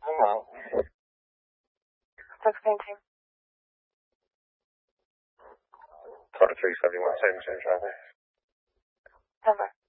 Meanwhile, What's painting? Carter 371, same traffic. Over.